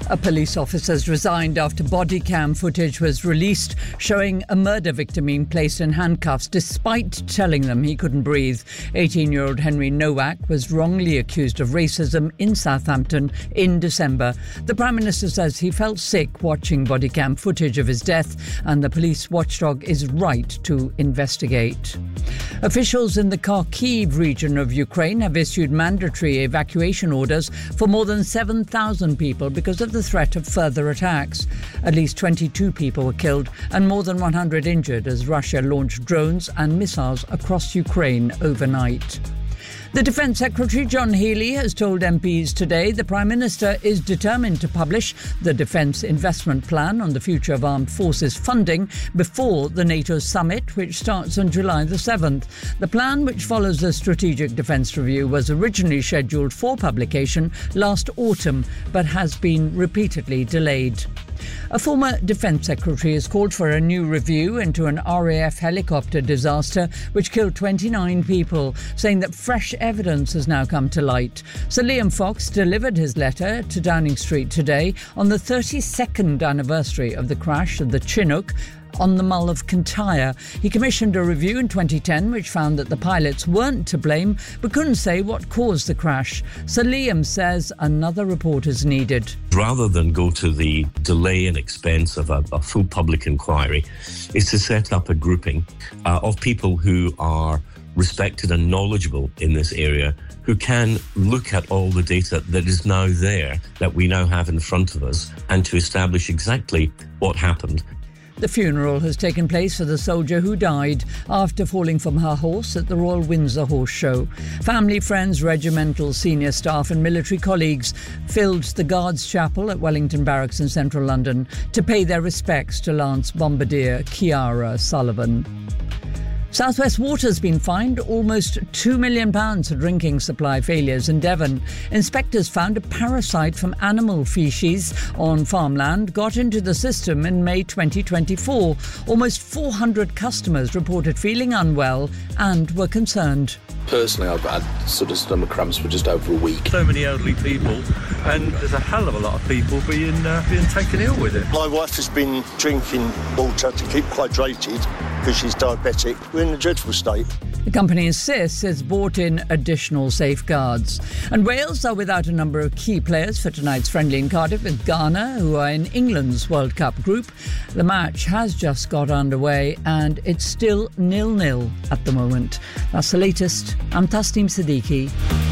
A police officer has resigned after body cam footage was released showing a murder victim being placed in handcuffs despite telling them he couldn't breathe. 18-year-old Henry Nowak was wrongly accused of racism in Southampton in December. The Prime Minister says he felt sick watching body cam footage of his death and the police watchdog is right to investigate. Officials in the Kharkiv region of Ukraine have issued mandatory evacuation orders for more than 7,000 people because of the threat of further attacks. At least 22 people were killed and more than 100 injured as Russia launched drones and missiles across Ukraine overnight. The Defence Secretary, John Healey, has told MPs today the Prime Minister is determined to publish the Defence Investment Plan on the future of armed forces funding before the NATO summit, which starts on July the 7th. The plan, which follows the Strategic Defence Review, was originally scheduled for publication last autumn but has been repeatedly delayed. A former Defence Secretary has called for a new review into an RAF helicopter disaster which killed 29 people, saying that fresh evidence has now come to light. Sir Liam Fox delivered his letter to Downing Street today on the 32nd anniversary of the crash of the Chinook on the Mull of Kintyre. He commissioned a review in 2010 which found that the pilots weren't to blame but couldn't say what caused the crash. Sir Liam says another report is needed. Rather than go to the delay and expense of a full public inquiry, is to set up a grouping of people who are respected and knowledgeable in this area, who can look at all the data that is now there, that we now have in front of us, and to establish exactly what happened. The funeral has taken place for the soldier who died after falling from her horse at the Royal Windsor Horse Show. Family, friends, regimental senior staff and military colleagues filled the Guards Chapel at Wellington Barracks in central London to pay their respects to Lance Bombardier Kiara Sullivan. South West Water's been fined almost £2 million for drinking supply failures in Devon. Inspectors found a parasite from animal feces on farmland got into the system in May 2024. Almost 400 customers reported feeling unwell and were concerned. Personally, I've had sort of stomach cramps for just over a week. So many elderly people, and there's a hell of a lot of people being taken ill with it. My wife has been drinking water to keep hydrated because she's diabetic. We're in a dreadful state. The company insists it's brought in additional safeguards. And Wales are without a number of key players for tonight's friendly in Cardiff with Ghana, who are in England's World Cup group. The match has just got underway and it's still 0-0 at the moment. That's the latest. I'm Tasneem Siddiqui.